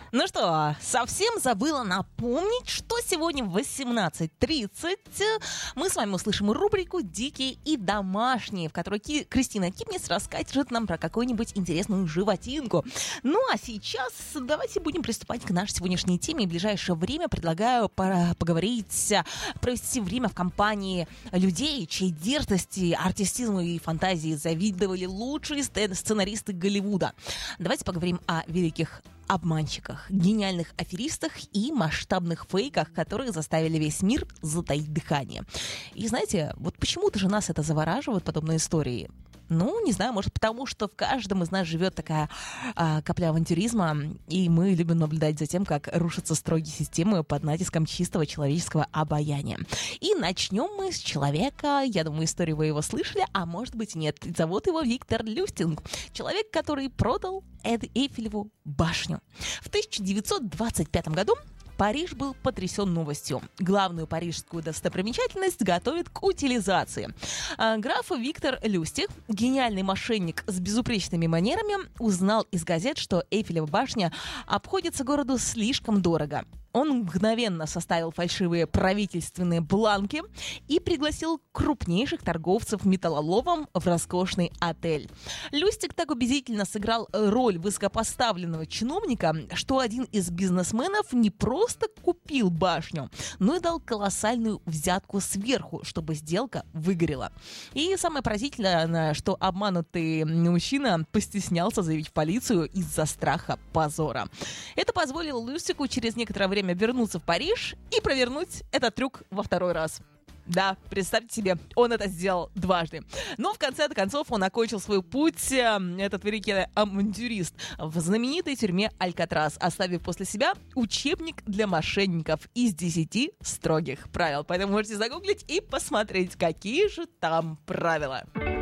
Ну что, совсем забыла напомнить, что сегодня в 18:30 мы с вами услышим рубрику «Дикие и домашние», в которой Кристина Кипнис расскажет нам про какую-нибудь интересную животинку. Ну а сейчас давайте будем приступать к нашей сегодняшней теме. И в ближайшее время предлагаю поговорить, провести время в компании людей, чьей дерзости, артистизму и фантазии завидовали лучшие сценаристы Голливуда. Давайте поговорим о великих обманщиках, гениальных аферистах и масштабных фейках, которые заставили весь мир затаить дыхание. И знаете, вот почему-то же нас это завораживает, подобные истории. Ну, не знаю, может потому, что в каждом из нас живет такая капля авантюризма, и мы любим наблюдать за тем, как рушатся строгие системы под натиском чистого человеческого обаяния. И начнем мы с человека, я думаю, историю вы его слышали, а может быть и нет. Зовут его Виктор Люстинг. Человек, который продал Эйфелеву башню. В 1925 году Париж был потрясен новостью. Главную парижскую достопримечательность готовят к утилизации. Граф Виктор Люстиг, гениальный мошенник с безупречными манерами, узнал из газет, что Эйфелева башня обходится городу слишком дорого. Он мгновенно составил фальшивые правительственные бланки и пригласил крупнейших торговцев металлоломом в роскошный отель. Люстиг так убедительно сыграл роль высокопоставленного чиновника, что один из бизнесменов не просто купил башню, но и дал колоссальную взятку сверху, чтобы сделка выгорела. И самое поразительное, что обманутый мужчина постеснялся заявить в полицию из-за страха позора. Это позволило Люстигу через некоторое время вернуться в Париж и провернуть этот трюк во второй раз. Да, представьте себе, он это сделал дважды. Но в конце концов он окончил свой путь, этот великий авантюрист, в знаменитой тюрьме Алькатрас, оставив после себя учебник для мошенников из 10 строгих правил. Поэтому можете загуглить и посмотреть, какие же там правила.